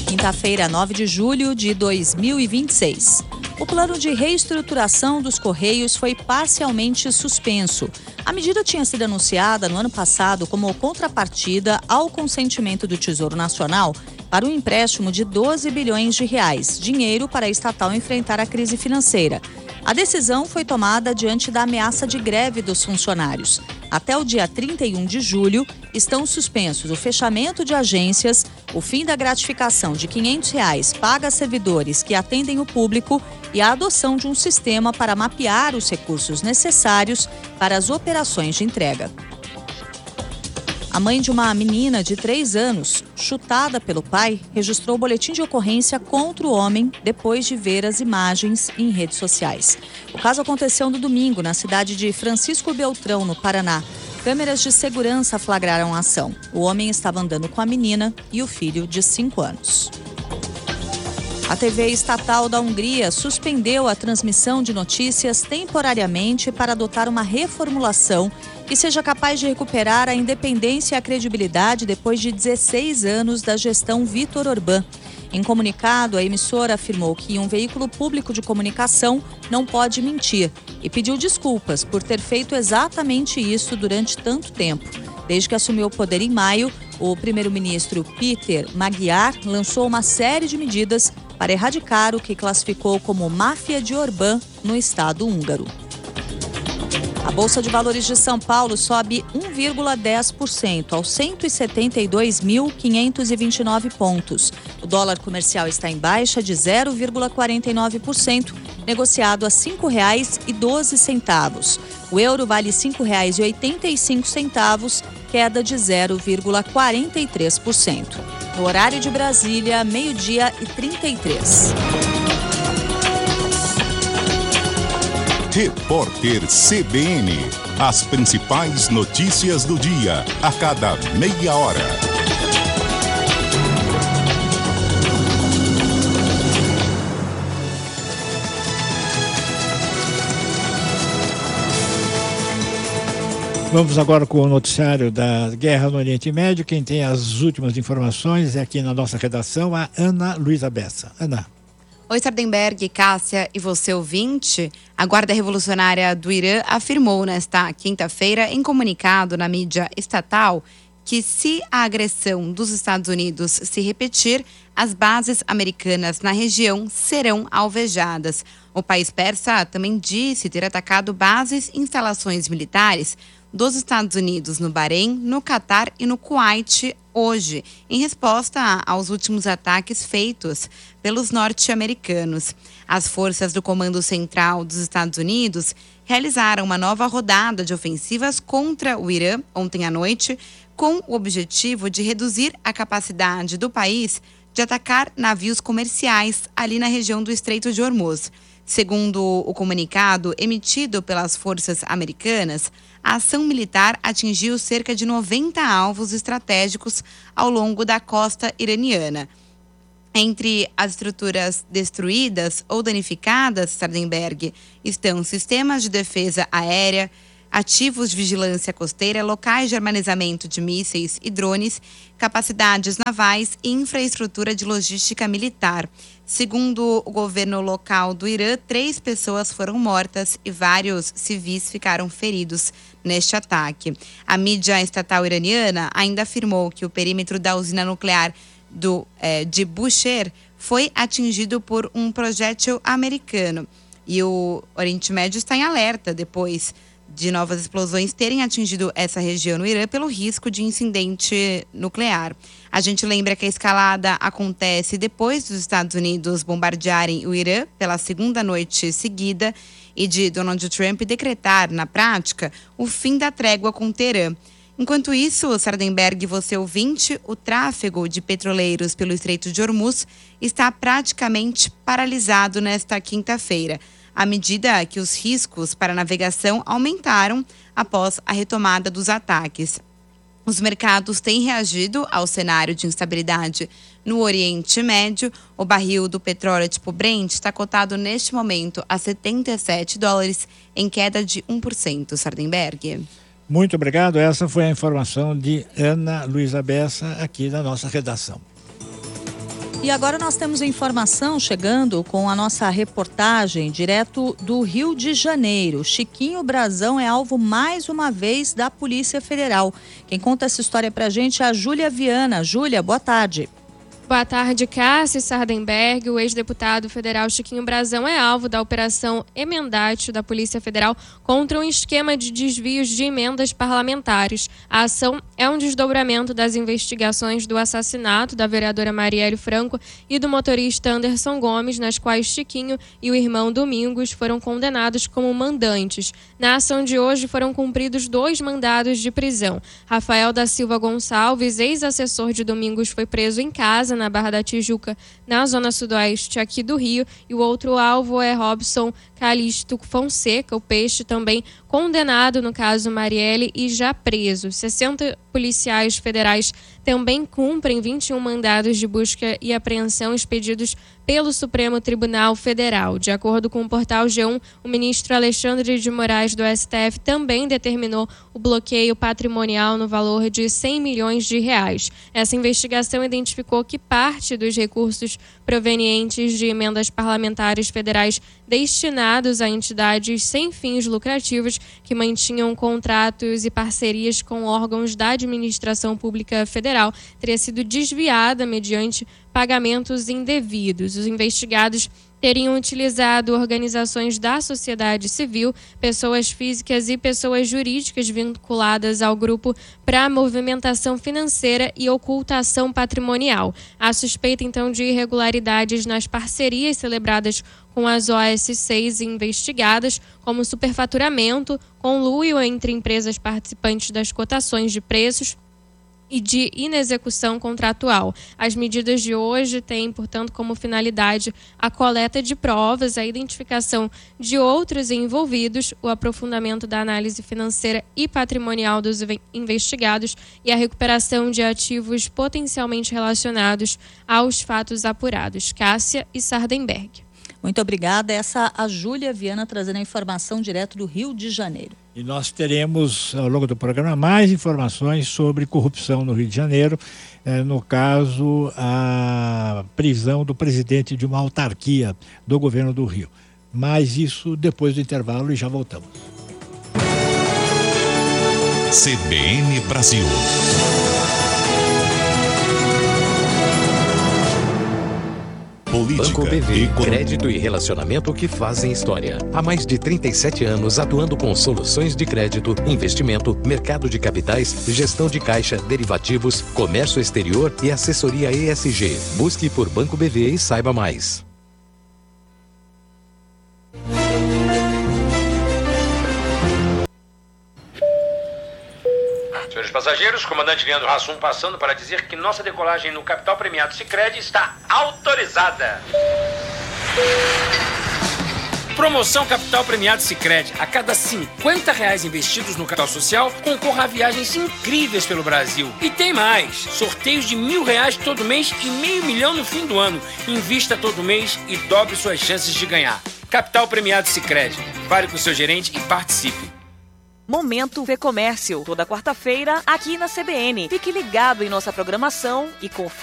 Quinta-feira, 9 de julho de 2026. O plano de reestruturação dos Correios foi parcialmente suspenso. A medida tinha sido anunciada no ano passado como contrapartida ao consentimento do Tesouro Nacional para um empréstimo de 12 bilhões de reais, dinheiro para a estatal enfrentar a crise financeira. A decisão foi tomada diante da ameaça de greve dos funcionários. Até o dia 31 de julho, estão suspensos o fechamento de agências, o fim da gratificação de R$ 500 paga a servidores que atendem o público e a adoção de um sistema para mapear os recursos necessários para as operações de entrega. A mãe de uma menina de 3 anos, chutada pelo pai, registrou o boletim de ocorrência contra o homem depois de ver as imagens em redes sociais. O caso aconteceu no domingo, na cidade de Francisco Beltrão, no Paraná. Câmeras de segurança flagraram a ação. O homem estava andando com a menina e o filho de 5 anos. A TV estatal da Hungria suspendeu a transmissão de notícias temporariamente para adotar uma reformulação que seja capaz de recuperar a independência e a credibilidade depois de 16 anos da gestão Viktor Orbán. Em comunicado, a emissora afirmou que um veículo público de comunicação não pode mentir e pediu desculpas por ter feito exatamente isso durante tanto tempo. Desde que assumiu o poder em maio, o primeiro-ministro Peter Magyar lançou uma série de medidas para erradicar o que classificou como máfia de Orbán no Estado húngaro. A Bolsa de Valores de São Paulo sobe 1,10% aos 172.529 pontos. O dólar comercial está em baixa de 0,49%, negociado a R$ 5,12. O euro vale R$ 5,85, queda de 0,43%. No horário de Brasília, 12h33. Repórter CBN. As principais notícias do dia, a cada meia hora. Vamos agora com o noticiário da guerra no Oriente Médio. Quem tem as últimas informações é aqui na nossa redação, a Ana Luísa Bessa. Ana. Oi, Sardenberg, Cássia e você ouvinte. A Guarda Revolucionária do Irã afirmou nesta quinta-feira, em comunicado na mídia estatal, que se a agressão dos Estados Unidos se repetir, as bases americanas na região serão alvejadas. O país persa também disse ter atacado bases e instalações militares dos Estados Unidos no Bahrein, no Catar e no Kuwait hoje, em resposta aos últimos ataques feitos pelos norte-americanos. As forças do Comando Central dos Estados Unidos realizaram uma nova rodada de ofensivas contra o Irã ontem à noite, com o objetivo de reduzir a capacidade do país de atacar navios comerciais ali na região do Estreito de Hormuz. Segundo o comunicado emitido pelas forças americanas, a ação militar atingiu cerca de 90 alvos estratégicos ao longo da costa iraniana. Entre as estruturas destruídas ou danificadas, Sardenberg, estão sistemas de defesa aérea, ativos de vigilância costeira, locais de armazenamento de mísseis e drones, capacidades navais e infraestrutura de logística militar. Segundo o governo local do Irã, 3 pessoas foram mortas e vários civis ficaram feridos neste ataque. A mídia estatal iraniana ainda afirmou que o perímetro da usina nuclear de Bushehr foi atingido por um projétil americano. E o Oriente Médio está em alerta depois de novas explosões terem atingido essa região no Irã pelo risco de incidente nuclear. A gente lembra que a escalada acontece depois dos Estados Unidos bombardearem o Irã pela segunda noite seguida e de Donald Trump decretar, na prática, o fim da trégua com Teherã. Enquanto isso, Sardenberg, você ouvinte, o tráfego de petroleiros pelo Estreito de Hormuz está praticamente paralisado nesta quinta-feira, à medida que os riscos para a navegação aumentaram após a retomada dos ataques. Os mercados têm reagido ao cenário de instabilidade no Oriente Médio. O barril do petróleo tipo Brent está cotado neste momento a $77, em queda de 1%. Sardenberg. Muito obrigado. Essa foi a informação de Ana Luísa Bessa aqui da nossa redação. E agora nós temos a informação chegando com a nossa reportagem direto do Rio de Janeiro. Chiquinho Brazão é alvo mais uma vez da Polícia Federal. Quem conta essa história pra gente é a Júlia Viana. Júlia, boa tarde. Boa tarde, Cássia Sardenberg. O ex-deputado federal Chiquinho Brazão é alvo da Operação Emendatio da Polícia Federal contra um esquema de desvios de emendas parlamentares. A ação é um desdobramento das investigações do assassinato da vereadora Marielle Franco e do motorista Anderson Gomes, nas quais Chiquinho e o irmão Domingos foram condenados como mandantes. Na ação de hoje foram cumpridos 2 mandados de prisão. Rafael da Silva Gonçalves, ex-assessor de Domingos, foi preso em casa, na Barra da Tijuca, na zona sudoeste aqui do Rio, e o outro alvo é Robson Calixto Fonseca, o Peixe, também condenado no caso Marielle e já preso. 60 policiais federais também cumprem 21 mandados de busca e apreensão expedidos pelo Supremo Tribunal Federal. De acordo com o portal G1, o ministro Alexandre de Moraes do STF também determinou o bloqueio patrimonial no valor de 100 milhões de reais. Essa investigação identificou que parte dos recursos provenientes de emendas parlamentares federais destinados a entidades sem fins lucrativos que mantinham contratos e parcerias com órgãos da administração pública federal teria sido desviada mediante pagamentos indevidos. Os investigados teriam utilizado organizações da sociedade civil, pessoas físicas e pessoas jurídicas vinculadas ao grupo para movimentação financeira e ocultação patrimonial. Há suspeita, então, de irregularidades nas parcerias celebradas com as OS6 investigadas, como superfaturamento, conluio entre empresas participantes das cotações de preços e de inexecução contratual. As medidas de hoje têm, portanto, como finalidade a coleta de provas, a identificação de outros envolvidos, o aprofundamento da análise financeira e patrimonial dos investigados e a recuperação de ativos potencialmente relacionados aos fatos apurados. Cássia e Sardenberg. Muito obrigada. Essa a Júlia Viana trazendo a informação direto do Rio de Janeiro. E nós teremos, ao longo do programa, mais informações sobre corrupção no Rio de Janeiro. No caso, a prisão do presidente de uma autarquia do governo do Rio. Mas isso depois do intervalo e já voltamos. CBN Brasil. Política, Banco BV, economia. crédito e relacionamento que fazem história. Há mais de 37 anos atuando com soluções de crédito, investimento, mercado de capitais, gestão de caixa, derivativos, comércio exterior e assessoria ESG. Busque por Banco BV e saiba mais. Senhores passageiros, comandante Leandro Hassum passando para dizer que nossa decolagem no Capital Premiado Sicredi está autorizada. Promoção Capital Premiado Sicredi. A cada R$50 investidos no capital social, concorra a viagens incríveis pelo Brasil. E tem mais. Sorteios de R$1.000 todo mês e R$500 mil no fim do ano. Invista todo mês e dobre suas chances de ganhar. Capital Premiado Sicredi. Fale com o seu gerente e participe. Momento Fê Comércio, toda quarta-feira aqui na CBN. Fique ligado em nossa programação e confira